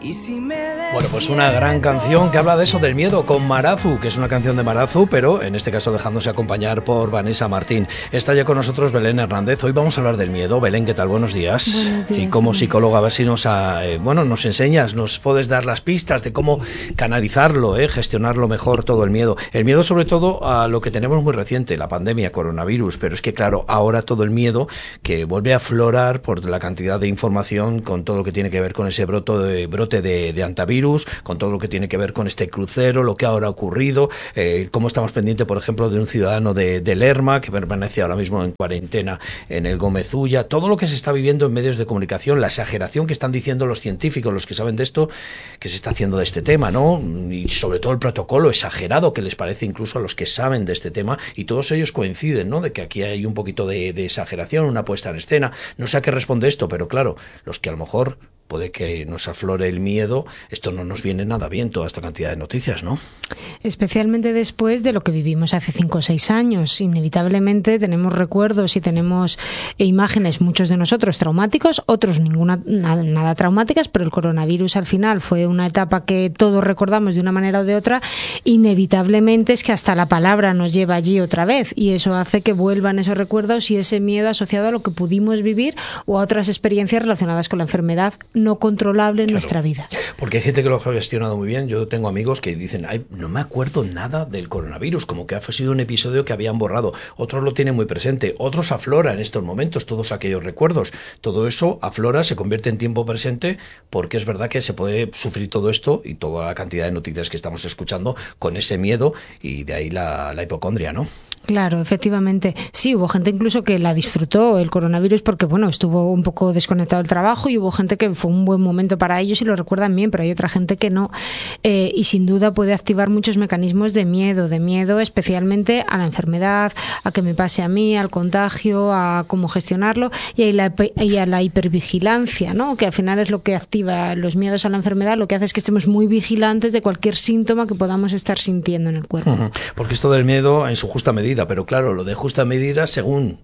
Bueno, pues una gran canción que habla de eso, del miedo, con Marazu, que es una canción de Marazu, pero en este caso dejándose acompañar por Vanessa Martín. Está ya con nosotros Belén Hernández. Hoy vamos a hablar del miedo. Belén, ¿qué tal? Buenos días. Buenos días. Y como psicóloga, a ver si nos enseñas, nos puedes dar las pistas de cómo canalizarlo, gestionarlo mejor todo el miedo. El miedo sobre todo a lo que tenemos muy reciente, la pandemia, coronavirus, pero es que claro, ahora todo el miedo que vuelve a aflorar por la cantidad de información con todo lo que tiene que ver con ese brote de antivirus, con todo lo que tiene que ver con este crucero, lo que ahora ha ocurrido, cómo estamos pendientes, por ejemplo, de un ciudadano de Lerma que permanece ahora mismo en cuarentena en el Gómez Ulla, todo lo que se está viviendo en medios de comunicación, la exageración que están diciendo los científicos, los que saben de esto, que se está haciendo de este tema, ¿no? Y sobre todo el protocolo exagerado que les parece incluso a los que saben de este tema, y todos ellos coinciden, ¿no? De que aquí hay un poquito de exageración, una puesta en escena. No sé a qué responde esto, pero claro, los que a lo mejor puede que nos aflore el miedo, esto no nos viene nada bien, toda esta cantidad de noticias, ¿no? Especialmente después de lo que vivimos hace 5 o 6 años. Inevitablemente tenemos recuerdos y tenemos imágenes, muchos de nosotros traumáticos, otros nada traumáticas, pero el coronavirus al final fue una etapa que todos recordamos de una manera o de otra. Inevitablemente es que hasta la palabra nos lleva allí otra vez, y eso hace que vuelvan esos recuerdos y ese miedo asociado a lo que pudimos vivir o a otras experiencias relacionadas con la enfermedad no controlable en nuestra vida. Porque hay gente que lo ha gestionado muy bien. Yo tengo amigos que dicen, ay, no me acuerdo nada del coronavirus, como que ha sido un episodio que habían borrado. Otros lo tienen muy presente, otros aflora en estos momentos, todos aquellos recuerdos. Todo eso aflora, se convierte en tiempo presente, porque es verdad que se puede sufrir todo esto y toda la cantidad de noticias que estamos escuchando con ese miedo, y de ahí la hipocondria, ¿no? Claro, efectivamente. Sí, hubo gente incluso que la disfrutó el coronavirus porque, bueno, estuvo un poco desconectado del trabajo, y hubo gente que fue un buen momento para ellos y lo recuerdan bien, pero hay otra gente que no. Y sin duda puede activar muchos mecanismos de miedo especialmente a la enfermedad, a que me pase a mí, al contagio, a cómo gestionarlo, y a la hipervigilancia, ¿no? Que al final es lo que activa los miedos a la enfermedad, lo que hace es que estemos muy vigilantes de cualquier síntoma que podamos estar sintiendo en el cuerpo. Porque esto del miedo en su justa medida, pero claro, lo de justa medida según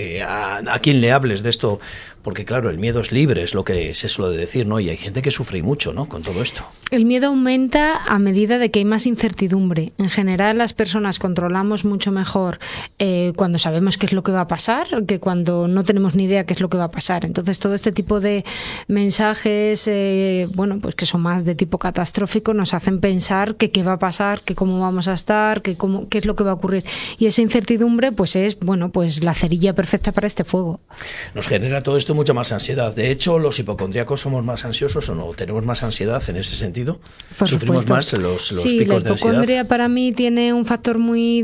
a quién le hables de esto, porque claro, el miedo es libre, es lo que se suele decir, ¿no? Y hay gente que sufre mucho, ¿no?, con todo esto. El miedo aumenta a medida de que hay más incertidumbre. En general, las personas controlamos mucho mejor cuando sabemos qué es lo que va a pasar que cuando no tenemos ni idea qué es lo que va a pasar. Entonces, todo este tipo de mensajes, pues que son más de tipo catastrófico, nos hacen pensar que qué va a pasar, que cómo vamos a estar, qué es lo que va a ocurrir. Y esa incertidumbre, pues es, pues la cerilla perfecta para este fuego. Nos genera todo esto mucha más ansiedad. De hecho, los hipocondríacos somos más ansiosos, ¿o no? ¿Tenemos más ansiedad en ese sentido? Por ¿Sufrimos supuesto. más los sí, picos de ansiedad? La hipocondria para mí tiene un factor muy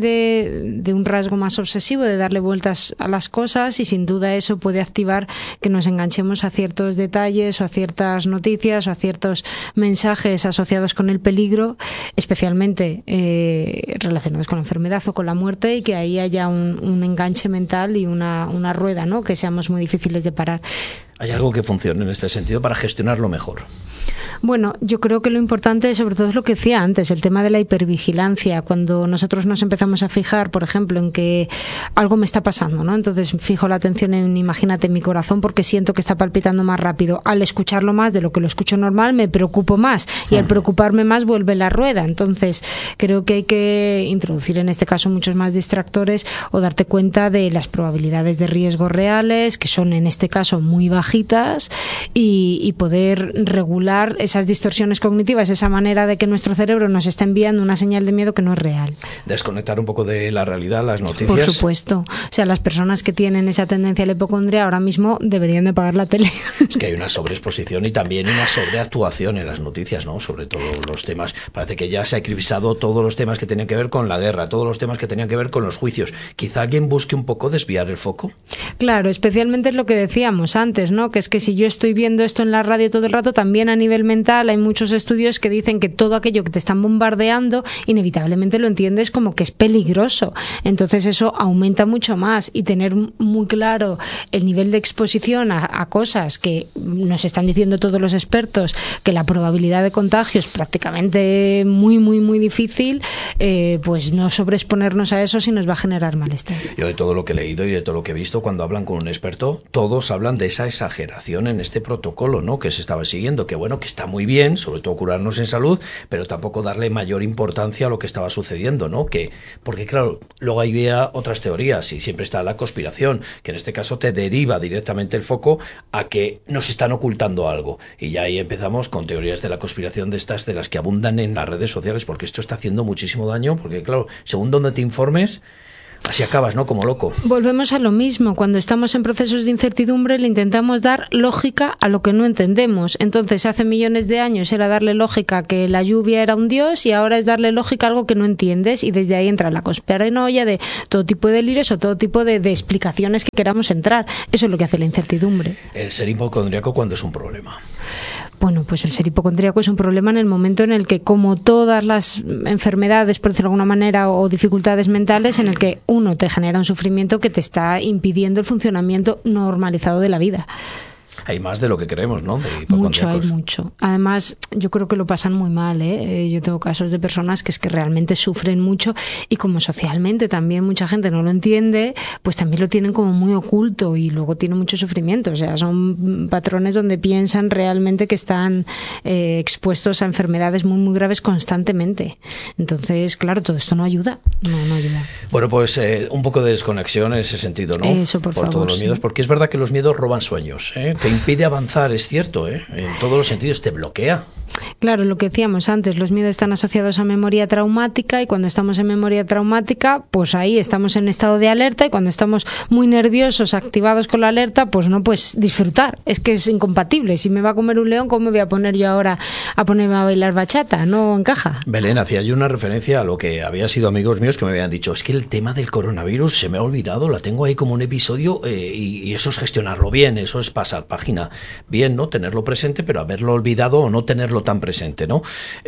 de un rasgo más obsesivo, de darle vueltas a las cosas, y sin duda eso puede activar que nos enganchemos a ciertos detalles o a ciertas noticias o a ciertos mensajes asociados con el peligro, especialmente relacionados con la enfermedad o con la muerte, y que ahí haya un enganche mental y una rueda, ¿no?, que seamos muy difíciles de parar. ¿Hay algo que funcione en este sentido para gestionarlo mejor? Bueno, yo creo que lo importante sobre todo es lo que decía antes, el tema de la hipervigilancia. Cuando nosotros nos empezamos a fijar, por ejemplo, en que algo me está pasando, ¿no? Entonces fijo la atención en, imagínate, mi corazón, porque siento que está palpitando más rápido. Al escucharlo más de lo que lo escucho normal, me preocupo más, y al preocuparme más vuelve la rueda. Entonces creo que hay que introducir en este caso muchos más distractores, o darte cuenta de las probabilidades de riesgo reales, que son en este caso muy bajitas, y poder regular esas distorsiones cognitivas, esa manera de que nuestro cerebro nos está enviando una señal de miedo que no es real. Desconectar un poco de la realidad, las noticias. Por supuesto. O sea, las personas que tienen esa tendencia a la hipocondria ahora mismo deberían de apagar la tele. Es que hay una sobreexposición y también una sobreactuación en las noticias, ¿no? Sobre todo los temas. Parece que ya se ha eclipsado todos los temas que tenían que ver con la guerra, todos los temas que tenían que ver con los juicios. Quizá alguien busque un poco desviar el foco. Claro, especialmente es lo que decíamos antes, ¿no? Que es que si yo estoy viendo esto en la radio todo el rato, también a nivel mental hay muchos estudios que dicen que todo aquello que te están bombardeando inevitablemente lo entiendes como que es peligroso. Entonces eso aumenta mucho más, y tener muy claro el nivel de exposición a cosas que nos están diciendo todos los expertos, que la probabilidad de contagio es prácticamente muy difícil, pues no sobreexponernos a eso si nos va a generar malestar. Yo de todo lo que he leído y de todo lo que he visto, cuando hablan con un experto, todos hablan de esa exageración en este protocolo, ¿no?, que se estaba siguiendo, que bueno, que está muy bien, sobre todo curarnos en salud, pero tampoco darle mayor importancia a lo que estaba sucediendo, ¿no? Porque claro, luego había otras teorías y siempre está la conspiración, que en este caso te deriva directamente el foco a que nos están ocultando algo. Y ya ahí empezamos con teorías de la conspiración de las que abundan en las redes sociales, porque esto está haciendo muchísimo daño, porque claro, según donde te informes, así acabas, ¿no? Como loco. Volvemos a lo mismo. Cuando estamos en procesos de incertidumbre le intentamos dar lógica a lo que no entendemos. Entonces, hace millones de años era darle lógica a que la lluvia era un dios y ahora es darle lógica a algo que no entiendes, y desde ahí entra la conspiranoia de todo tipo de delirios o todo tipo de explicaciones que queramos entrar. Eso es lo que hace la incertidumbre. El ser hipocondríaco cuando es un problema. Bueno, pues el ser hipocondríaco es un problema en el momento en el que, como todas las enfermedades, por decirlo de alguna manera, o dificultades mentales, en el que uno te genera un sufrimiento que te está impidiendo el funcionamiento normalizado de la vida. Hay más de lo que creemos, ¿no? Mucho, hay mucho. Además, yo creo que lo pasan muy mal, ¿eh? Yo tengo casos de personas que es que realmente sufren mucho, y como socialmente también mucha gente no lo entiende, pues también lo tienen como muy oculto y luego tienen mucho sufrimiento. O sea, son patrones donde piensan realmente que están expuestos a enfermedades muy, muy graves constantemente. Entonces, claro, todo esto no ayuda. No ayuda. Bueno, pues un poco de desconexión en ese sentido, ¿no? Eso, por favor, todos los miedos, sí. Porque es verdad que los miedos roban sueños, ¿eh? Te impide avanzar, es cierto, ¿eh? En todos los sentidos te bloquea. Claro, lo que decíamos antes, los miedos están asociados a memoria traumática, y cuando estamos en memoria traumática, pues ahí estamos en estado de alerta, y cuando estamos muy nerviosos, activados con la alerta, pues no puedes disfrutar. Es que es incompatible. Si me va a comer un león, ¿cómo me voy a poner yo ahora a ponerme a bailar bachata? No encaja. Belén, hacía yo una referencia a lo que había sido amigos míos que me habían dicho, es que el tema del coronavirus se me ha olvidado, la tengo ahí como un episodio, y eso es gestionarlo bien, eso es pasar página bien, ¿no? Tenerlo presente, pero haberlo olvidado o no tenerlo tan presente, ¿no?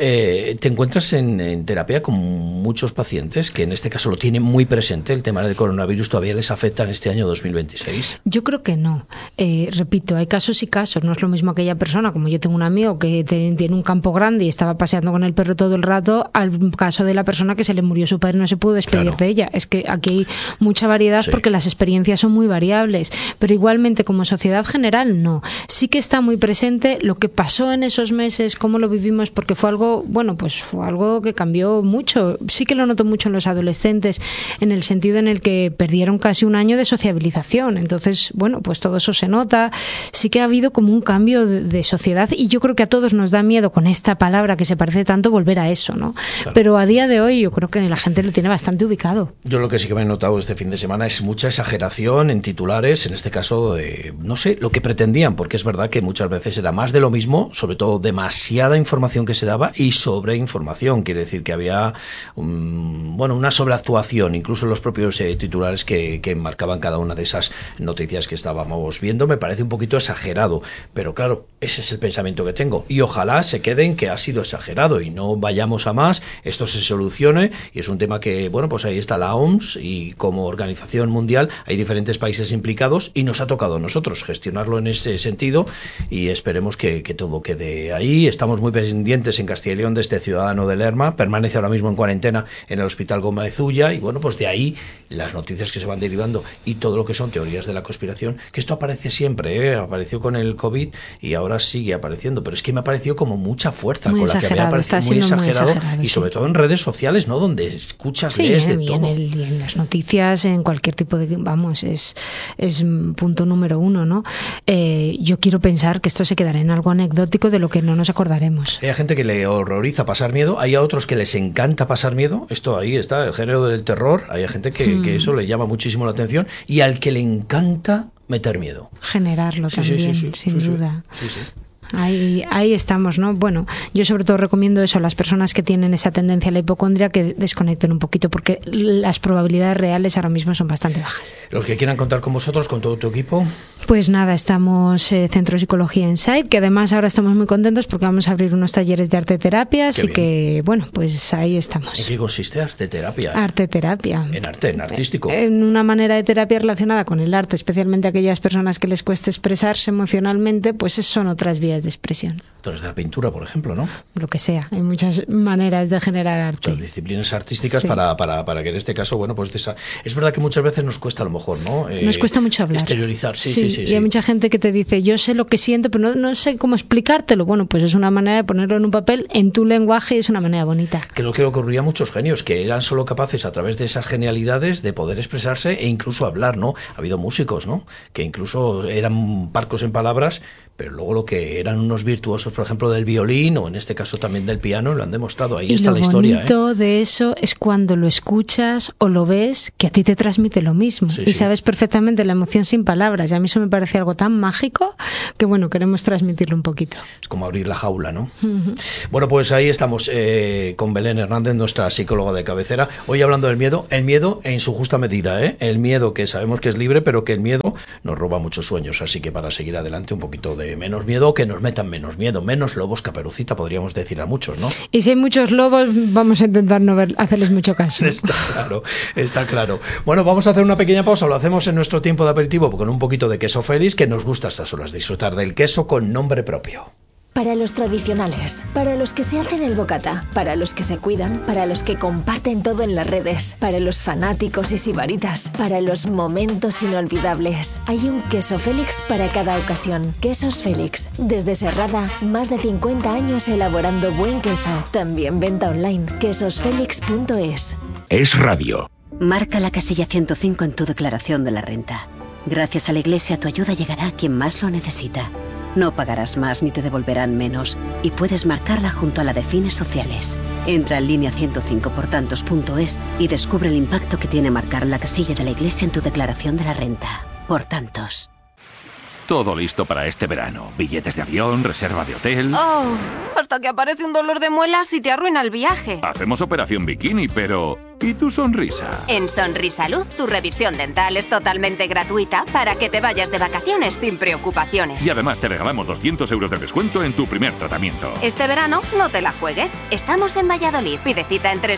Te encuentras en terapia con muchos pacientes que en este caso lo tienen muy presente, el tema del coronavirus todavía les afecta en este año 2026. Yo creo que no. Repito, hay casos y casos. No es lo mismo aquella persona, como yo tengo un amigo que tiene un campo grande y estaba paseando con el perro todo el rato, al caso de la persona que se le murió su padre y no se pudo despedir Claro. de ella. Es que aquí hay mucha variedad, Sí. porque las experiencias son muy variables, pero igualmente como sociedad general no. Sí que está muy presente lo que pasó en esos meses, cómo lo vivimos, porque fue algo, bueno, pues fue algo que cambió mucho. Sí que lo noto mucho en los adolescentes, en el sentido en el que perdieron casi un año de sociabilización. Entonces, bueno, pues todo eso se nota. Sí que ha habido como un cambio de sociedad, y yo creo que a todos nos da miedo, con esta palabra que se parece tanto, volver a eso, ¿no? Claro. Pero a día de hoy yo creo que la gente lo tiene bastante ubicado. Yo lo que sí que me he notado este fin de semana es mucha exageración en titulares, en este caso, no sé, lo que pretendían, porque es verdad que muchas veces era más de lo mismo, sobre todo demasiada información que se daba y sobreinformación. Quiere decir que había una sobreactuación, incluso en los propios titulares que marcaban cada una de esas noticias que estábamos viendo. Me parece un poquito exagerado, pero claro, ese es el pensamiento que tengo, y ojalá se quede en que ha sido exagerado y no vayamos a más, esto se solucione, y es un tema que, bueno, pues ahí está la OMS, y como organización mundial hay diferentes países implicados, y nos ha tocado a nosotros gestionarlo en ese sentido, y esperemos que todo quede ahí. Estamos muy pendientes en Castilla y León de este ciudadano de Lerma, permanece ahora mismo en cuarentena en el Hospital Gómez Ulla, y bueno, pues de ahí las noticias que se van derivando y todo lo que son teorías de la conspiración, que esto aparece siempre, apareció con el COVID y ahora sigue apareciendo, pero es que me ha parecido como mucha fuerza, Muy con la que había exagerado, aparecido, está muy siendo muy exagerado, exagerado, y sí. sobre todo en redes sociales, ¿no? Donde escuchas, Sí, lees de y todo. y en las noticias, en cualquier tipo de... Vamos, es punto número uno, ¿no? Yo quiero pensar que esto se quedará en algo anecdótico de lo que no nos acordaremos. Hay gente que le horroriza pasar miedo, hay a otros que les encanta pasar miedo, esto ahí está, el género del terror, hay gente que eso le llama muchísimo la atención, y al que le encanta meter miedo. Generarlo Sí, también, sí, sin sí, duda. Sí, sí. Ahí estamos, ¿no? Bueno, yo sobre todo recomiendo eso a las personas que tienen esa tendencia a la hipocondria, que desconecten un poquito, porque las probabilidades reales ahora mismo son bastante bajas. Los que quieran contar con vosotros, con todo tu equipo. Pues nada, estamos Centro de Psicología Insight, que además ahora estamos muy contentos porque vamos a abrir unos talleres de arte terapia, así que, bueno, pues ahí estamos. ¿En qué consiste arte terapia? Arte terapia. En arte, en artístico. En una manera de terapia relacionada con el arte, especialmente a aquellas personas que les cuesta expresarse emocionalmente, pues son otras vías maneras de expresión. A través de la pintura, por ejemplo, ¿no? Lo que sea, hay muchas maneras de generar arte. Muchas disciplinas artísticas Sí. para que en este caso, bueno, pues es verdad que muchas veces nos cuesta a lo mejor, ¿no? Nos cuesta mucho hablar. Exteriorizar, sí. Y hay mucha gente que te dice, yo sé lo que siento, pero no sé cómo explicártelo. Bueno, pues es una manera de ponerlo en un papel, en tu lenguaje, y es una manera bonita. Que lo que ocurría a muchos genios, que eran solo capaces a través de esas genialidades de poder expresarse e incluso hablar, ¿no? Ha habido músicos, ¿no? Que incluso eran parcos en palabras, pero luego lo que eran unos virtuosos, por ejemplo, del violín o en este caso también del piano, lo han demostrado. Ahí está la historia. Y lo bonito de eso es cuando lo escuchas o lo ves, que a ti te transmite lo mismo. Sí, y sí. sabes perfectamente la emoción sin palabras. Y a mí eso me parece algo tan mágico que, bueno, queremos transmitirlo un poquito. Es como abrir la jaula, ¿no? Bueno, pues ahí estamos con Belén Hernández, nuestra psicóloga de cabecera. Hoy hablando del miedo, el miedo en su justa medida, ¿eh? El miedo que sabemos que es libre, pero que el miedo nos roba muchos sueños. Así que para seguir adelante, un poquito de menos miedo, que nos metan menos miedo, menos lobos Caperucita, podríamos decir a muchos, ¿no? Y si hay muchos lobos, vamos a intentar no hacerles mucho caso. Está claro, está claro. Bueno, vamos a hacer una pequeña pausa, lo hacemos en nuestro tiempo de aperitivo con un poquito de queso Félix, que nos gusta a estas horas disfrutar del queso con nombre propio. Para los tradicionales, para los que se hacen el bocata, para los que se cuidan, para los que comparten todo en las redes, para los fanáticos y sibaritas, para los momentos inolvidables. Hay un queso Félix para cada ocasión. Quesos Félix. Desde Serrada, más de 50 años elaborando buen queso. También venta online. quesosfelix.es. Es radio. Marca la casilla 105 en tu declaración de la renta. Gracias a la Iglesia, tu ayuda llegará a quien más lo necesita. No pagarás más ni te devolverán menos. Y puedes marcarla junto a la de fines sociales. Entra en línea 105portantos.es y descubre el impacto que tiene marcar la casilla de la Iglesia en tu declaración de la renta. Por tantos. Todo listo para este verano. Billetes de avión, reserva de hotel. Oh, hasta que aparece un dolor de muelas y te arruina el viaje. Hacemos operación bikini, pero... ¿y tu sonrisa? En Sonrisalud, tu revisión dental es totalmente gratuita para que te vayas de vacaciones sin preocupaciones. Y además te regalamos 200 euros de descuento en tu primer tratamiento. Este verano no te la juegues. Estamos en Valladolid. Pide cita en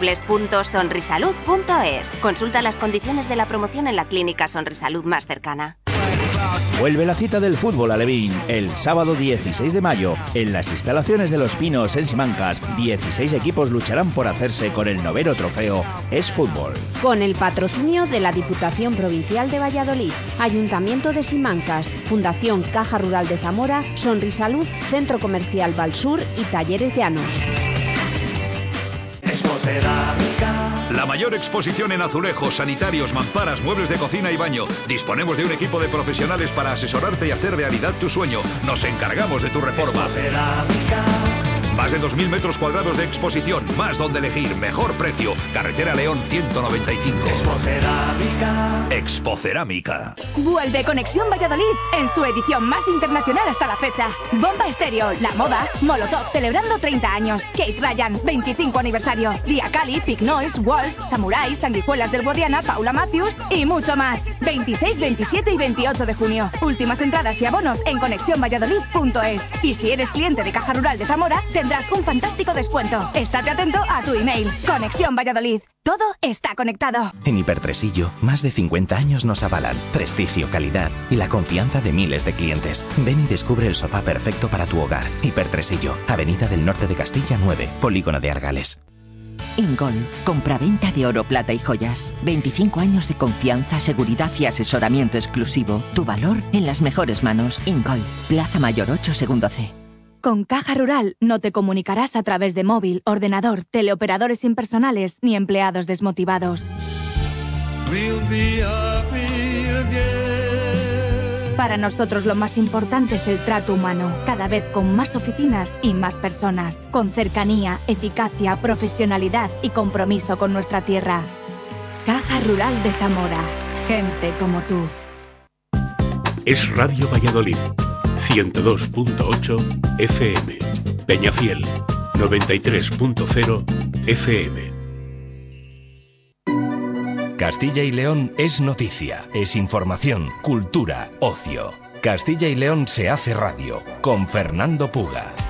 www.sonrisalud.es. Consulta las condiciones de la promoción en la clínica Sonrisalud más cercana. Vuelve la cita del fútbol alevín el sábado 16 de mayo en las instalaciones de Los Pinos en Simancas. 16 equipos lucharán por hacerse con el 9º trofeo Es Fútbol. Con el patrocinio de la Diputación Provincial de Valladolid, Ayuntamiento de Simancas, Fundación Caja Rural de Zamora, Sonrisalud, Centro Comercial Valsur y Talleres Llanos. La mayor exposición en azulejos, sanitarios, mamparas, muebles de cocina y baño. Disponemos de un equipo de profesionales para asesorarte y hacer realidad tu sueño. Nos encargamos de tu reforma. Más de 2.000 metros cuadrados de exposición, más donde elegir, mejor precio. Carretera León 195. Expocerámica. Vuelve Conexión Valladolid en su edición más internacional hasta la fecha. Bomba Estéreo, La Moda, Molotov celebrando 30 años, Kate Ryan 25 aniversario, Lia Cali, Pig Noise, Walls, Samurai, Sanguijuelas del Guadiana, Paula Matthews y mucho más. 26, 27 y 28 de junio. Últimas entradas y abonos en conexiónvalladolid.es. Y si eres cliente de Caja Rural de Zamora, tendrás un fantástico descuento. Estate atento a tu email. Conexión Valladolid. Todo está conectado. En Hipertresillo, más de 50 años nos avalan. Prestigio, calidad y la confianza de miles de clientes. Ven y descubre el sofá perfecto para tu hogar. Hipertresillo, Avenida del Norte de Castilla 9, Polígono de Argales. Ingol, compraventa de oro, plata y joyas. 25 años de confianza, seguridad y asesoramiento exclusivo. Tu valor en las mejores manos. Ingol, Plaza Mayor 8, segundo C. Con Caja Rural no te comunicarás a través de móvil, ordenador, teleoperadores impersonales ni empleados desmotivados. Para nosotros lo más importante es el trato humano, cada vez con más oficinas y más personas, con cercanía, eficacia, profesionalidad y compromiso con nuestra tierra. Caja Rural de Zamora, gente como tú. Es Radio Valladolid, 102.8 FM, Peñafiel, 93.0 FM. Castilla y León es noticia, es información, cultura, ocio. Castilla y León se hace radio, con Fernando Puga.